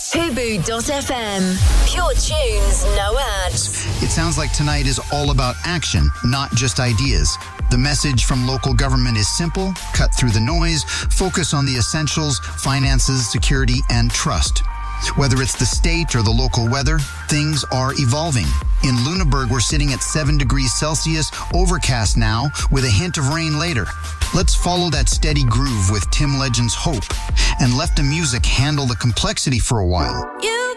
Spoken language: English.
Tubu.fm. Pure tunes, no ads. It sounds like tonight is all about action, not just ideas. The message from local government is simple: cut through the noise, focus on the essentials, finances, security, and trust. Whether it's the state or the local weather, things are evolving. In Lunenburg, we're sitting at 7 degrees Celsius, overcast now, with a hint of rain later. Let's follow that steady groove with Tim Legend's Hope, and let the music handle the complexity for a while. You